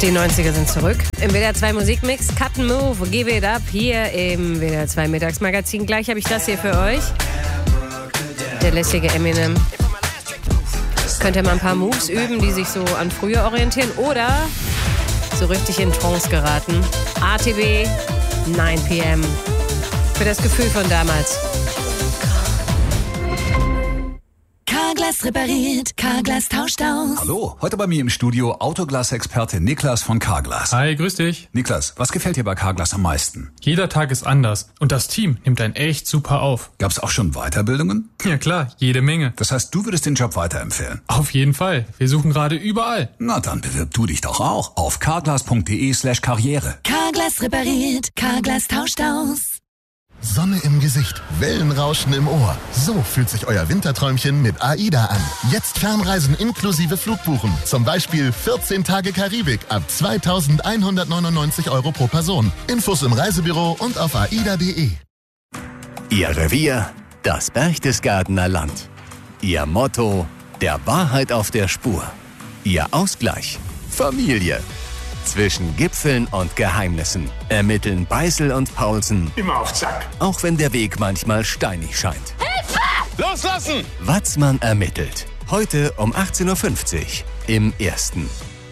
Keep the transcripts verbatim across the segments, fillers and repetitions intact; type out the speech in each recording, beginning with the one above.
Die neunziger sind zurück. Im W D R zwei Musikmix, Cut and Move, Give It Up, hier im W D R zwei Mittagsmagazin. Gleich habe ich das hier für euch. Der lässige Eminem. Könnt ihr mal ein paar Moves üben, die sich so an früher orientieren oder so richtig in Trance geraten. A T B, neun P M. Für das Gefühl von damals. Carglass repariert, Carglass tauscht aus. Hallo, heute bei mir im Studio Autoglas-Experte Niklas von Carglass. Hi, grüß dich. Niklas, was gefällt dir bei Carglass am meisten? Jeder Tag ist anders und das Team nimmt einen echt super auf. Gab's auch schon Weiterbildungen? Ja klar, jede Menge. Das heißt, du würdest den Job weiterempfehlen? Auf jeden Fall. Wir suchen gerade überall. Na, dann bewirb du dich doch auch auf carglass.de slash karriere. Carglass repariert, Carglass tauscht aus. Sonne im Gesicht, Wellenrauschen im Ohr. So fühlt sich euer Winterträumchen mit AIDA an. Jetzt Fernreisen inklusive Flugbuchen. Zum Beispiel vierzehn Tage Karibik ab zweitausendeinhundertneunundneunzig Euro pro Person. Infos im Reisebüro und auf aida punkt de. Ihr Revier, das Berchtesgadener Land. Ihr Motto, der Wahrheit auf der Spur. Ihr Ausgleich, Familie. Zwischen Gipfeln und Geheimnissen ermitteln Beißel und Paulsen. Immer auf Zack. Auch wenn der Weg manchmal steinig scheint. Hilfe! Loslassen! Watzmann ermittelt. Heute um achtzehn Uhr fünfzig im Ersten.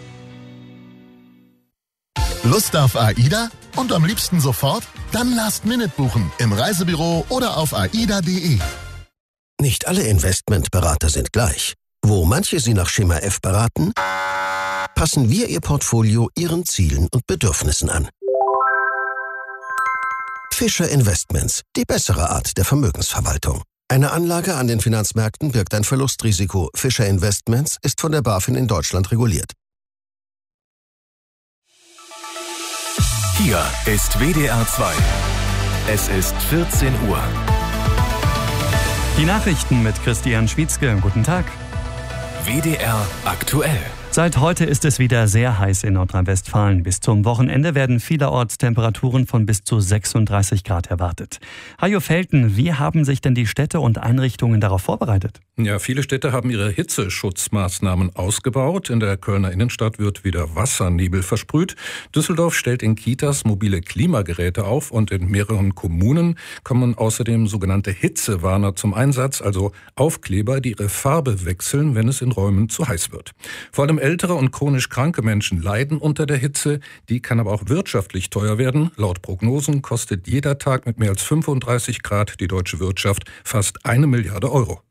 Lust auf AIDA? Und am liebsten sofort? Dann Last Minute buchen im Reisebüro oder auf aida punkt de. Nicht alle Investmentberater sind gleich. Wo manche Sie nach Schema F beraten, passen wir Ihr Portfolio Ihren Zielen und Bedürfnissen an. Fischer Investments, die bessere Art der Vermögensverwaltung. Eine Anlage an den Finanzmärkten birgt ein Verlustrisiko. Fischer Investments ist von der BaFin in Deutschland reguliert. Hier ist W D R zwei. Es ist vierzehn Uhr. Die Nachrichten mit Christian Schwietzke. Guten Tag. W D R aktuell. Seit heute ist es wieder sehr heiß in Nordrhein-Westfalen. Bis zum Wochenende werden vielerorts Temperaturen von bis zu sechsunddreißig Grad erwartet. Hajo Felten, wie haben sich denn die Städte und Einrichtungen darauf vorbereitet? Ja, viele Städte haben ihre Hitzeschutzmaßnahmen ausgebaut. In der Kölner Innenstadt wird wieder Wassernebel versprüht. Düsseldorf stellt in Kitas mobile Klimageräte auf und in mehreren Kommunen kommen außerdem sogenannte Hitzewarner zum Einsatz, also Aufkleber, die ihre Farbe wechseln, wenn es in Räumen zu heiß wird. Vor allem ältere und chronisch kranke Menschen leiden unter der Hitze. Die kann aber auch wirtschaftlich teuer werden. Laut Prognosen kostet jeder Tag mit mehr als fünfunddreißig Grad die deutsche Wirtschaft fast eine Milliarde Euro.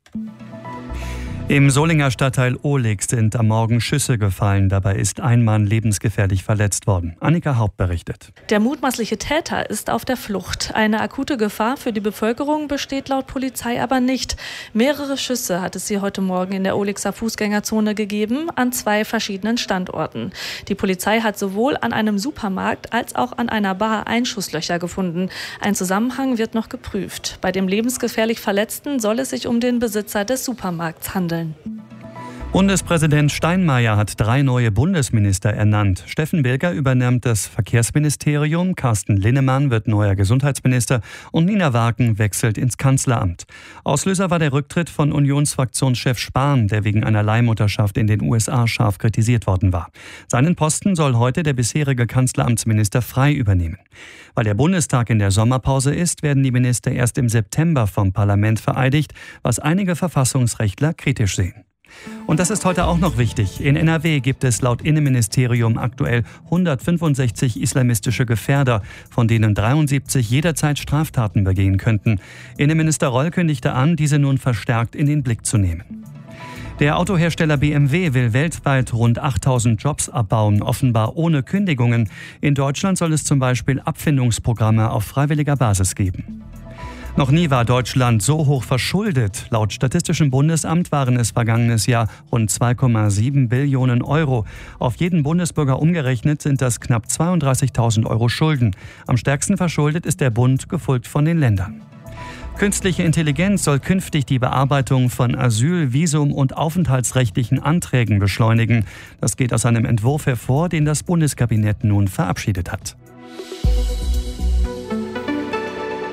Im Solinger Stadtteil Ohlig sind am Morgen Schüsse gefallen. Dabei ist ein Mann lebensgefährlich verletzt worden. Annika Haupt berichtet. Der mutmaßliche Täter ist auf der Flucht. Eine akute Gefahr für die Bevölkerung besteht laut Polizei aber nicht. Mehrere Schüsse hat es sie heute Morgen in der Ohligser Fußgängerzone gegeben, an zwei verschiedenen Standorten. Die Polizei hat sowohl an einem Supermarkt als auch an einer Bar Einschusslöcher gefunden. Ein Zusammenhang wird noch geprüft. Bei dem lebensgefährlich Verletzten soll es sich um den Besitzer des Supermarkts handeln. Bundespräsident Steinmeier hat drei neue Bundesminister ernannt. Steffen Bilger übernimmt das Verkehrsministerium, Carsten Linnemann wird neuer Gesundheitsminister und Nina Wagen wechselt ins Kanzleramt. Auslöser war der Rücktritt von Unionsfraktionschef Spahn, der wegen einer Leihmutterschaft in den U S A scharf kritisiert worden war. Seinen Posten soll heute der bisherige Kanzleramtsminister Frey übernehmen. Weil der Bundestag in der Sommerpause ist, werden die Minister erst im September vom Parlament vereidigt, was einige Verfassungsrechtler kritisch sehen. Und das ist heute auch noch wichtig. In N R W gibt es laut Innenministerium aktuell hundertfünfundsechzig islamistische Gefährder, von denen dreiundsiebzig jederzeit Straftaten begehen könnten. Innenminister Roll kündigte an, diese nun verstärkt in den Blick zu nehmen. Der Autohersteller B M W will weltweit rund achttausend Jobs abbauen, offenbar ohne Kündigungen. In Deutschland soll es zum Beispiel Abfindungsprogramme auf freiwilliger Basis geben. Noch nie war Deutschland so hoch verschuldet. Laut Statistischem Bundesamt waren es vergangenes Jahr rund zwei Komma sieben Billionen Euro. Auf jeden Bundesbürger umgerechnet sind das knapp zweiunddreißigtausend Euro Schulden. Am stärksten verschuldet ist der Bund, gefolgt von den Ländern. Künstliche Intelligenz soll künftig die Bearbeitung von Asyl-, Visum- und aufenthaltsrechtlichen Anträgen beschleunigen. Das geht aus einem Entwurf hervor, den das Bundeskabinett nun verabschiedet hat.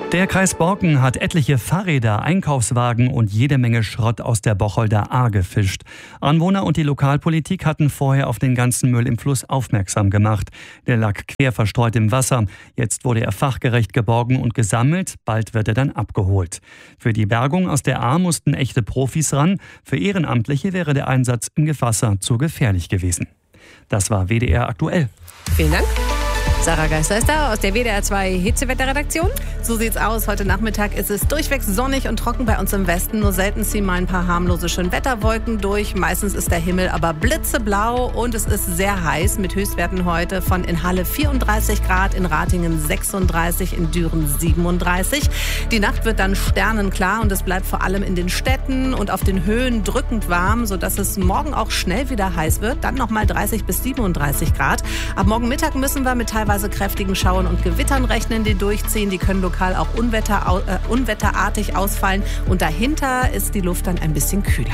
Der Kreis Borken hat etliche Fahrräder, Einkaufswagen und jede Menge Schrott aus der Bocholder Ahr gefischt. Anwohner und die Lokalpolitik hatten vorher auf den ganzen Müll im Fluss aufmerksam gemacht. Der lag quer verstreut im Wasser. Jetzt wurde er fachgerecht geborgen und gesammelt. Bald wird er dann abgeholt. Für die Bergung aus der Ahr mussten echte Profis ran. Für Ehrenamtliche wäre der Einsatz im Gewässer zu gefährlich gewesen. Das war W D R aktuell. Vielen Dank. Sarah Geister ist da aus der W D R zwei Hitzewetterredaktion. So sieht's aus. Heute Nachmittag ist es durchweg sonnig und trocken bei uns im Westen. Nur selten ziehen mal ein paar harmlose Schönwetterwolken durch. Meistens ist der Himmel aber blitzeblau und es ist sehr heiß mit Höchstwerten heute von in Halle vierunddreißig Grad, in Ratingen sechsunddreißig, in Düren siebenunddreißig. Die Nacht wird dann sternenklar und es bleibt vor allem in den Städten und auf den Höhen drückend warm, sodass es morgen auch schnell wieder heiß wird. Dann nochmal dreißig bis siebenunddreißig Grad. Ab morgen Mittag müssen wir mit teilweise kräftigen Schauern und Gewittern rechnen, die durchziehen. Die können lokal auch unwetter, äh, unwetterartig ausfallen. Und dahinter ist die Luft dann ein bisschen kühler.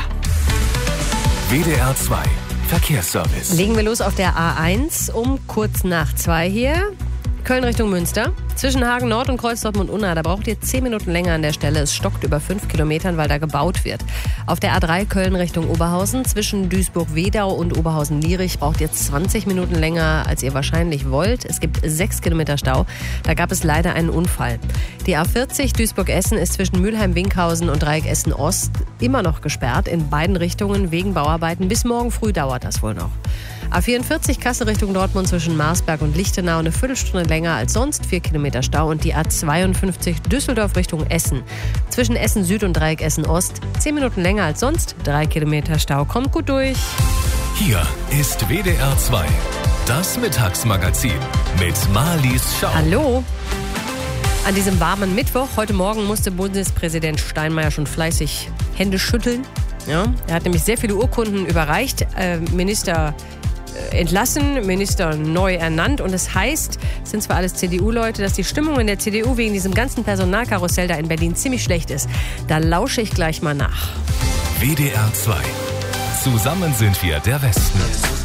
W D R zwei Verkehrsservice. Legen wir los auf der A eins um kurz nach zwei hier. Köln Richtung Münster. Zwischen Hagen Nord und Kreuz Dortmund-Unna, da braucht ihr zehn Minuten länger an der Stelle. Es stockt über fünf Kilometern, weil da gebaut wird. Auf der A drei Köln Richtung Oberhausen. Zwischen Duisburg-Wedau und Oberhausen-Lierich braucht ihr zwanzig Minuten länger, als ihr wahrscheinlich wollt. Es gibt sechs Kilometer Stau. Da gab es leider einen Unfall. Die A vierzig Duisburg-Essen ist zwischen Mülheim-Winkhausen und Dreieck Essen-Ost immer noch gesperrt. In beiden Richtungen wegen Bauarbeiten. Bis morgen früh dauert das wohl noch. A vierundvierzig Kassel Richtung Dortmund zwischen Marsberg und Lichtenau eine Viertelstunde länger als sonst, vier Kilometer Stau. Und die A zweiundfünfzig Düsseldorf Richtung Essen. Zwischen Essen Süd und Dreieck Essen Ost zehn Minuten länger als sonst, drei Kilometer Stau. Kommt gut durch. Hier ist W D R zwei, das Mittagsmagazin mit Marlies Schau. Hallo. An diesem warmen Mittwoch, heute Morgen, musste Bundespräsident Steinmeier schon fleißig Hände schütteln. Ja, er hat nämlich sehr viele Urkunden überreicht. Äh, Minister entlassen, Minister neu ernannt. Und es heißt, es sind zwar alles C D U-Leute, dass die Stimmung in der C D U wegen diesem ganzen Personalkarussell da in Berlin ziemlich schlecht ist. Da lausche ich gleich mal nach. W D R zwei. Zusammen sind wir der Westen.